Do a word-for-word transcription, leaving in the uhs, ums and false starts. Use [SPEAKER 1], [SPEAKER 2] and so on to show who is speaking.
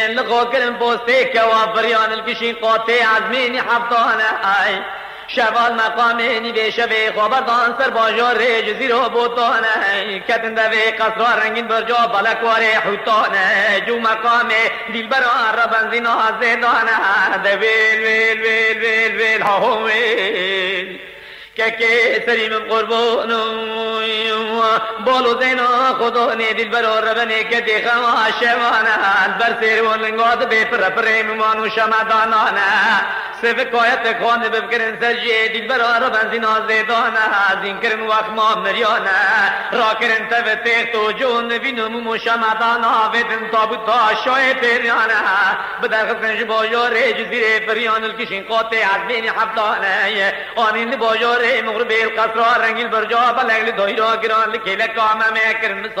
[SPEAKER 1] لقوكرن بوسته كوافريان الكشين قوتي عزميني حفظانا آي شوال مقاميني بشبه خبردان سر باجار ریج زیرو بوتانه کتن دوی قصرا رنگین برجا بلکواره حوتانه جو مقام دیل بران را بنزین آزدانه دویل ویل ویل ویل ویل ها ویل که که سریم قربان بالو زینا خدا نه دل برار ربنه که دیخم آشوانه بر سیر و لنگاد به پر پریم مانو شمدانانه سفکایت خانه ببکرن سرجه دل برار بنزین آزدانه زین کرن وقت ما مریانه را کرن تب تیخ تو جون بینم شمدانه ودن تابوتا شای پیریانه بدرخ کنج باجار جزیره پریان الکشین قاطع عزمین حفظانه آنین باجار مغرب القصر رنگیل برجا بلغل دایرا گران لکیل کامه میکرن